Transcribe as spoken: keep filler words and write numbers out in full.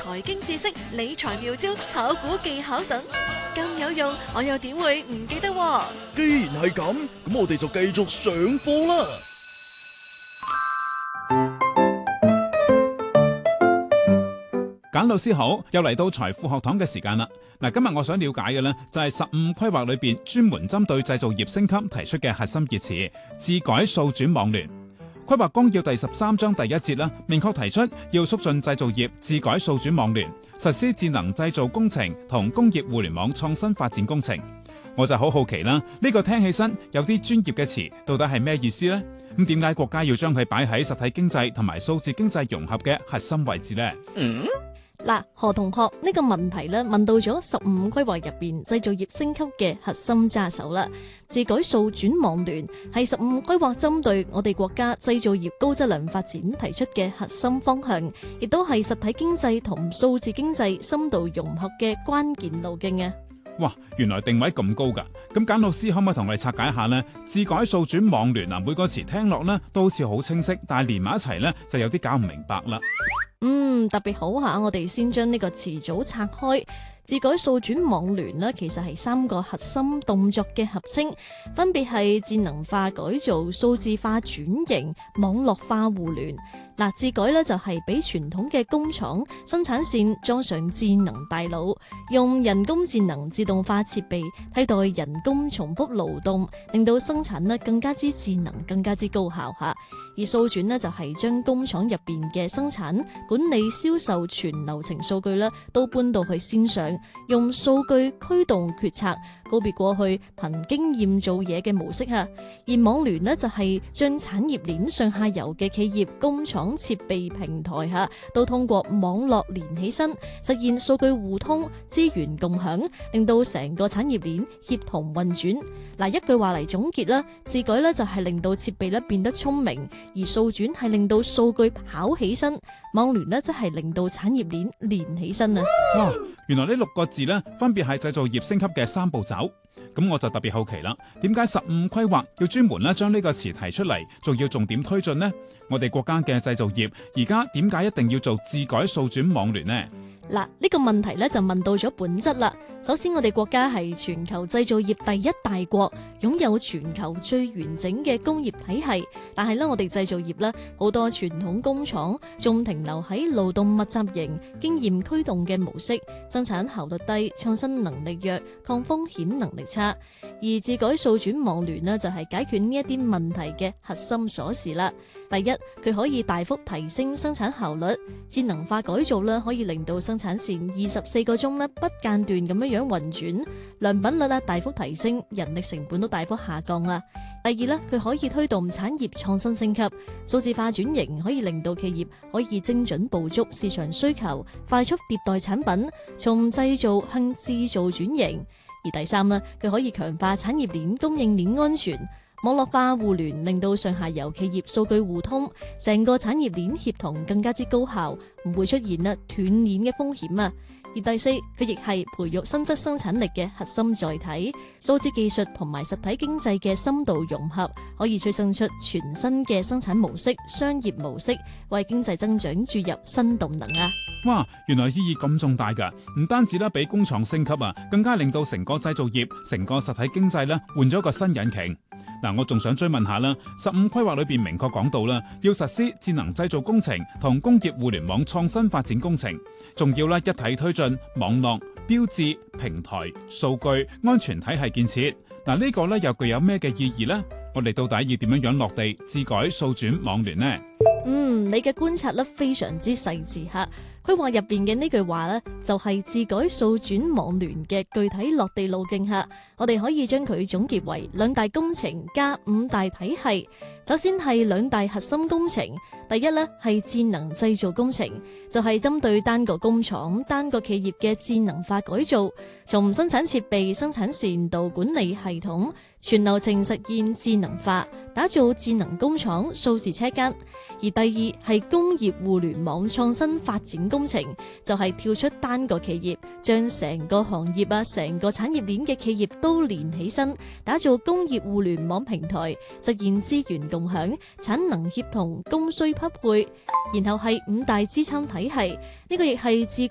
財經知識、理財妙招、炒股技巧等，咁有用，我又點會唔記得喎？ 既然係咁，咁我哋就繼續上課啦。 簡老師好，又嚟到財富學堂嘅時間啦。嗱，今日我想了解嘅呢，就係十五規劃裏邊專門針對製造業升級提出嘅核心熱詞——智改數轉網聯。規劃綱要第十三章第一節啦，明確提出要促進製造業智改數轉網聯，實施智能製造工程同工業互聯網創新發展工程。我就好好奇啦，呢個聽起身有啲專業嘅詞，到底係咩意思呢？咁點解國家要將佢擺喺實體經濟同埋數字經濟融合嘅核心位置呢？ 嗯嗱，何同學呢個問題咧，問到咗十五規劃入邊製造業升級嘅核心揸手啦。智改數轉網聯係十五規劃針對我哋國家製造業高質量發展提出嘅核心方向，亦都係實體經濟同數字經濟深度融合嘅關鍵路徑啊！ 哇，原來定位咁高噶！咁簡老師可唔可以同我哋拆解一下呢？智改數轉網聯啊，每個詞聽落呢都好似好清晰，但係連埋一齊呢就有啲搞唔明白啦。 嗯，特別好下，我哋先將呢個詞組拆開。智改數轉網聯呢，其實係三個核心動作嘅合稱，分別係智能化改造、數字化轉型、網絡化互聯。嗱，智改呢就係俾傳統嘅工廠生產線裝上智能大腦，用人工智能自動化設備替代人工重複勞動，令到生產呢更加之智能、更加之高效吓。而數轉呢，就係將工廠入邊嘅生產、管理、銷售全流程數據呢都搬到去線上，用數據驅動決策，告別過去憑經驗做嘢嘅模式吓。而網聯呢，就係將產業鏈上下游嘅企業、工廠、設備平台吓，都通過網絡連起身，實現數據互通、資源共享，令到成個產業鏈協同運轉。嗱，一句話嚟總結啦，智改呢就係令到設備咧變得聰明，而數轉係令到數據跑起身，網聯呢則係令到產業鏈連起身啊！ 哇，原來呢六個字呢，分別係製造業升級嘅三步走。咁我就特別好奇啦，點解十五規劃要專門咧將呢個詞提出嚟，仲要重點推進呢？我哋國家嘅製造業而家點解一定要做智改數轉網聯呢？ 嗱，呢個問題咧就問到咗本質啦。首先，我哋國家係全球製造業第一大國，擁有全球最完整嘅工業體系。但係咧，我哋製造業咧好多傳統工廠仲停留喺勞動密集型、經驗驅動嘅模式，生產效率低、創新能力弱、抗風險能力差。而智改數轉網聯呢，就係解決呢一啲問題嘅核心鎖匙啦。第一，佢可以大幅提升生產效率，智能化改造啦，可以令到生產線二十四個鐘咧不間斷咁樣樣運轉，良品率啦大幅提升，人力成本都大幅下降啦。第二咧，佢可以推動產業創新升級，數字化轉型可以令到企業可以精準捕捉市場需求，快速迭代產品，從製造向製造轉型。而第三咧，佢可以強化產業鏈供應鏈安全。網絡化互聯令到上下游企業數據互通，成個產業鏈協同更加之高效，唔會出現啦斷鏈嘅風險啊！而第四，佢亦係培育新質生產力嘅核心載體，數字技術同埋實體經濟嘅深度融合，可以催生出全新嘅生產模式、商業模式，為經濟增長注入新動能啊！ 哇，原來意義咁重大噶，唔單止咧俾工廠升級啊，更加令到成個製造業、成個實體經濟咧換咗個新引擎。嗱，我仲想追問下啦，十五規劃裏邊明確講到啦，要實施智能製造工程同工業互聯網創新發展工程，仲要咧一體推進網絡、標誌、平台、數據、安全體系建設。嗱，呢個咧又具有咩嘅意義呢？我哋到底要點樣樣落地智改數轉網聯呢？ 嗯，你嘅觀察咧非常之細緻吓。規劃入邊嘅呢句話呢，就係智改數轉網聯嘅具體落地路徑下，我哋可以將佢總結為兩大工程加五大體系。首先係兩大核心工程，第一呢係智能製造工程，就係針對單個工廠、單個企業嘅智能化改造，從生產設備、生產線到管理系統，全流程實現智能化，打造智能工廠、數字車間。而第二係工業互聯網創新發展工程，就係跳出單個企業，將成個行業啊、成個產業鏈嘅企業都連起身，打造工業互聯網平台，實現資源共享、產能協同、供需匹配。然後係五大支撐體系，呢個亦係智